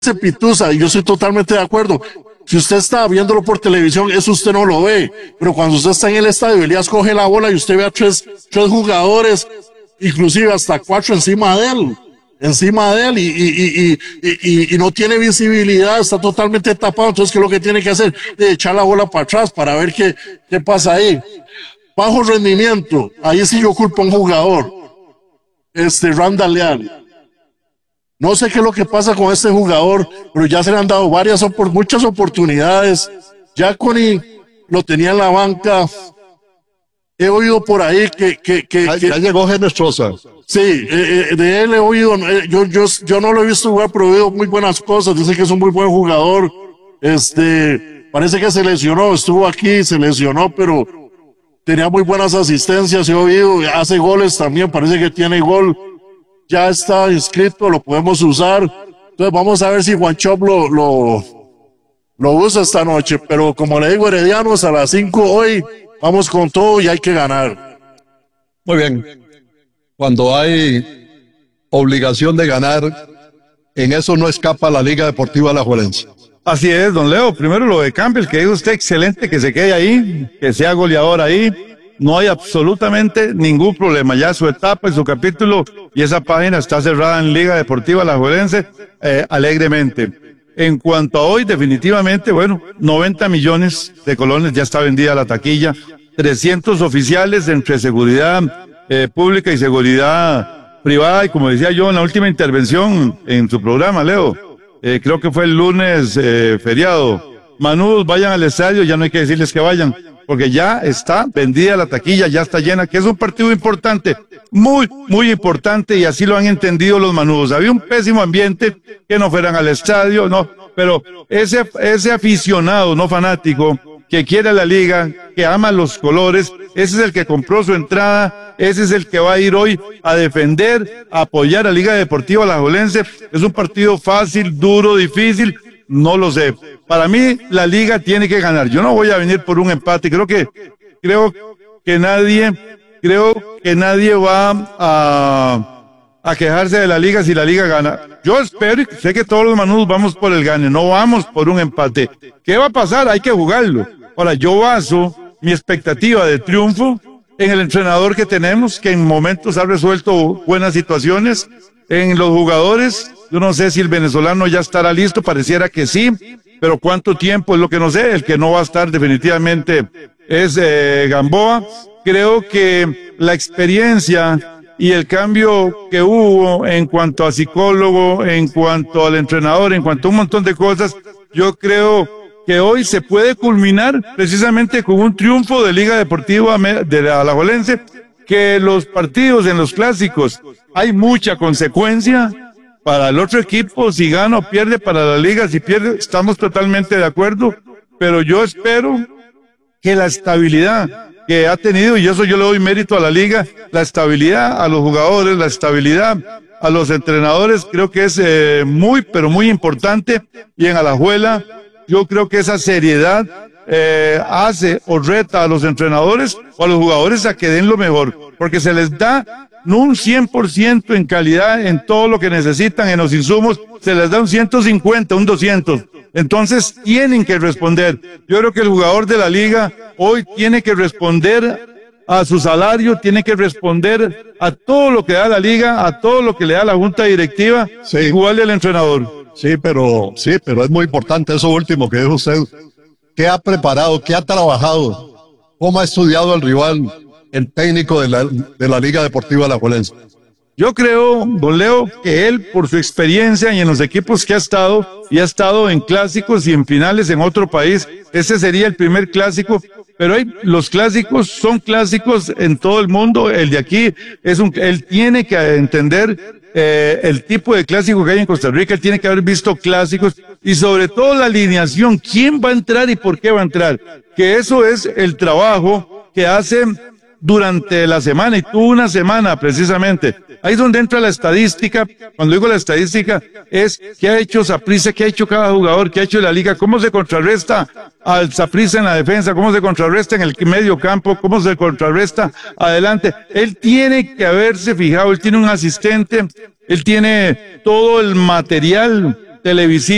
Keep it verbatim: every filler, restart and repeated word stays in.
dice Pitusa, y yo estoy totalmente de acuerdo. Si usted está viéndolo por televisión, eso usted no lo ve. Pero cuando usted está en el estadio, Elías coge la bola y usted ve a tres, tres jugadores, inclusive hasta cuatro encima de él. Encima de él y, y, y, y, y, y no tiene visibilidad, está totalmente tapado. Entonces, ¿qué es lo que tiene que hacer? Echar la bola para atrás para ver qué, qué pasa ahí. Bajo rendimiento, ahí sí yo culpo a un jugador. Este, Randall Leal. No sé qué es lo que pasa con este jugador, pero ya se le han dado varias, muchas oportunidades. Ya Connie lo tenía en la banca. He oído por ahí que... que, que, ya, que ya llegó Genestrosa. Sí, eh, eh, de él he oído, eh, yo, yo, yo no lo he visto jugar, pero he oído muy buenas cosas. Dice que es un muy buen jugador. Este, parece que se lesionó, estuvo aquí, se lesionó, pero tenía muy buenas asistencias, he oído, hace goles también, parece que tiene gol. Ya está inscrito, lo podemos usar. Entonces vamos a ver si Juan Chop lo, lo, lo usa esta noche. Pero como le digo, Heredianos a las cinco hoy, vamos con todo y hay que ganar. Muy bien. Cuando hay obligación de ganar, en eso no escapa la Liga Deportiva Alajuelense. Así es, don Leo. Primero lo de Campbell, que dijo usted excelente, que se quede ahí, que sea goleador ahí. No hay absolutamente ningún problema. Ya su etapa y su capítulo y esa página está cerrada en Liga Deportiva Alajuelense eh, alegremente. En cuanto a hoy, definitivamente, bueno, noventa millones de colones ya está vendida la taquilla, trescientos oficiales entre seguridad eh, pública y seguridad privada, y como decía yo en la última intervención en su programa, Leo, eh, creo que fue el lunes eh, feriado. Manudos, vayan al estadio, ya no hay que decirles que vayan, porque ya está vendida la taquilla, ya está llena, que es un partido importante, muy, muy importante, y así lo han entendido los manudos. Había un pésimo ambiente, que no fueran al estadio, no, pero ese, ese aficionado, no fanático, que quiere la liga, que ama los colores, ese es el que compró su entrada, ese es el que va a ir hoy a defender, a apoyar a Liga Deportiva Alajuelense. Es un partido fácil, duro, difícil, no lo sé. Para mí, la liga tiene que ganar. Yo no voy a venir por un empate. Creo que, creo que nadie, creo que nadie va a, a quejarse de la liga si la liga gana. Yo espero y sé que todos los manudos vamos por el gane. No vamos por un empate. ¿Qué va a pasar? Hay que jugarlo. Ahora, yo baso mi expectativa de triunfo en el entrenador que tenemos, que en momentos ha resuelto buenas situaciones, en los jugadores. Yo no sé si el venezolano ya estará listo, pareciera que sí, pero cuánto tiempo es lo que no sé. El que no va a estar definitivamente es eh, Gamboa. Creo que la experiencia y el cambio que hubo en cuanto a psicólogo, en cuanto al entrenador, en cuanto a un montón de cosas, yo creo que hoy se puede culminar precisamente con un triunfo de Liga Deportiva de la Alajuelense, que los partidos en los clásicos hay mucha consecuencia para el otro equipo, si gana o pierde, para la liga, si pierde, estamos totalmente de acuerdo, pero yo espero que la estabilidad que ha tenido, y eso yo le doy mérito a la liga, la estabilidad a los jugadores, la estabilidad a los entrenadores, creo que es eh, muy, pero muy importante, y en Alajuela, yo creo que esa seriedad eh, hace o reta a los entrenadores o a los jugadores a que den lo mejor, porque se les da no un cien por ciento en calidad en todo lo que necesitan, en los insumos, se les da un ciento cincuenta, un doscientos. Entonces tienen que responder. Yo creo que el jugador de la liga hoy tiene que responder a su salario, tiene que responder a todo lo que da la liga, a todo lo que le da la junta directiva, sí, igual del entrenador. Sí, pero, sí, pero es muy importante eso último que dijo usted. ¿Qué ha preparado? ¿Qué ha trabajado? ¿Cómo ha estudiado el rival, el técnico de la, de la Liga Deportiva Alajuelense? Yo creo, don Leo, que él, por su experiencia y en los equipos que ha estado, y ha estado en clásicos y en finales en otro país, ese sería el primer clásico, pero hay, los clásicos son clásicos en todo el mundo. El de aquí es un, él tiene que entender eh, el tipo de clásico que hay en Costa Rica, él tiene que haber visto clásicos y sobre todo la alineación, quién va a entrar y por qué va a entrar, que eso es el trabajo que hace durante la semana, y tuvo una semana precisamente. Ahí es donde entra la estadística. Cuando digo la estadística, es qué ha hecho Saprissa, qué ha hecho cada jugador, qué ha hecho la liga, cómo se contrarresta al Saprissa en la defensa, cómo se contrarresta en el medio campo, cómo se contrarresta adelante. Él tiene que haberse fijado, él tiene un asistente, él tiene todo el material televisivo